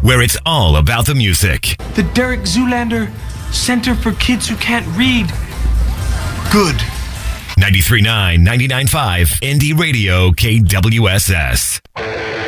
where it's all about the music. The Derek Zoolander Center for Kids Who Can't Read. Good. 93.9, 99.5, Indie Radio, KWSS.